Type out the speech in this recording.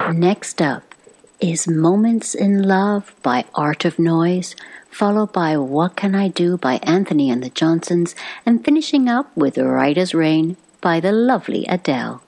Next up is Moments in Love by Art of Noise, followed by What Can I Do by Anthony and the Johnsons, and finishing up with Right as Rain by the lovely Adele.